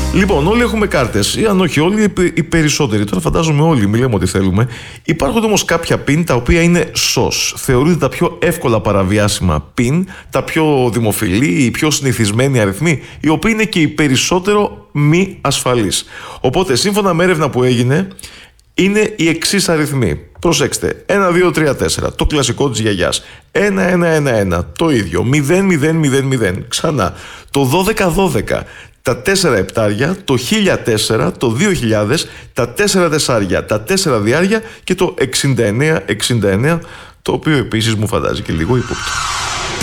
Λοιπόν, όλοι έχουμε κάρτες, ή αν όχι όλοι, οι περισσότεροι. Τώρα φαντάζομαι όλοι, μη λέμε ό,τι θέλουμε. Υπάρχουν όμως κάποια PIN τα οποία είναι SOS. Θεωρείται τα πιο εύκολα παραβιάσιμα PIN, τα πιο δημοφιλή, οι πιο συνηθισμένοι αριθμοί, οι οποίοι είναι και οι περισσότερο μη ασφαλείς. Οπότε, σύμφωνα με έρευνα που έγινε, είναι οι εξής αριθμοί. Προσέξτε, 1, 2, 3, 4, το κλασικό της γιαγιάς. 1, 1, 1, 1, το ίδιο. 0, 0, 0, 0, ξανά. Το 12, 12. Τα 4 επτάρια, το 1004, το 2000, τα 4 τεσσάρια, τα 4 διάρια και το 69, 69, το οποίο επίσης μου φαντάζει και λίγο ύποπτο.